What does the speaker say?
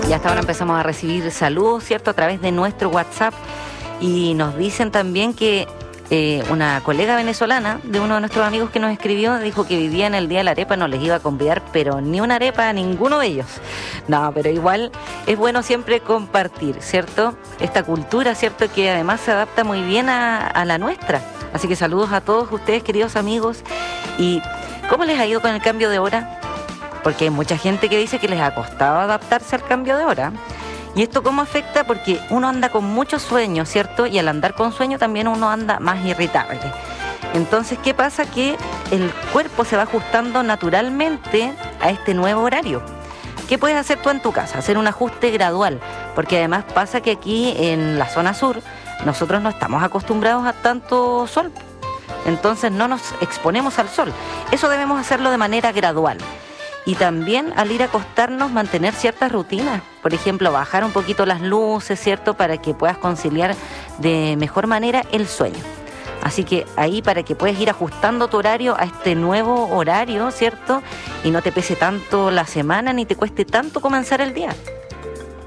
Y hasta ahora empezamos a recibir saludos, ¿cierto?, a través de nuestro WhatsApp. Y nos dicen también que una colega venezolana de uno de nuestros amigos que nos escribió dijo que vivía en el Día de la Arepa, no les iba a convidar, pero ni una arepa a ninguno de ellos. No, pero igual es bueno siempre compartir, ¿cierto? Esta cultura, ¿cierto?, que además se adapta muy bien a la nuestra. Así que saludos a todos ustedes, queridos amigos. ¿Y cómo les ha ido con el cambio de hora? Porque hay mucha gente que dice que les ha costado adaptarse al cambio de hora. ¿Y esto cómo afecta? Porque uno anda con mucho sueño, ¿cierto? Y al andar con sueño también uno anda más irritable. Entonces, ¿qué pasa? Que el cuerpo se va ajustando naturalmente a este nuevo horario. ¿Qué puedes hacer tú en tu casa? Hacer un ajuste gradual. Porque además pasa que aquí en la zona sur nosotros no estamos acostumbrados a tanto sol. Entonces no nos exponemos al sol. Eso debemos hacerlo de manera gradual. Y también al ir a acostarnos mantener ciertas rutinas, por ejemplo bajar un poquito las luces, ¿cierto?, para que puedas conciliar de mejor manera el sueño. Así que ahí para que puedas ir ajustando tu horario a este nuevo horario, ¿cierto?, y no te pese tanto la semana ni te cueste tanto comenzar el día.